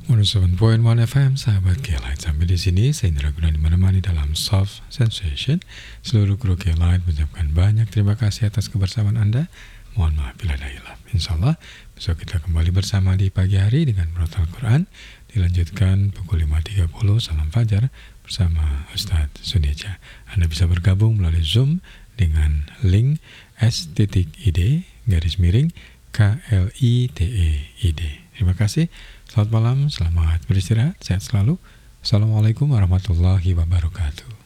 107.1 FM, sahabat K-Light. Sampai di sini, saya Indra Gunawan menemani dalam Soft Sensation. Seluruh kru K-Light mengucapkan banyak terima kasih atas kebersamaan Anda. Mohon maaf bila ada hilaf. InsyaAllah, besok kita kembali bersama di pagi hari dengan Murotal Quran. Dilanjutkan pukul 5.30, salam fajar bersama Ustadz Suneja. Anda bisa bergabung melalui Zoom dengan link s.id_KLITEID. Terima kasih. Selamat malam, selamat beristirahat, sehat selalu. Assalamualaikum warahmatullahi wabarakatuh.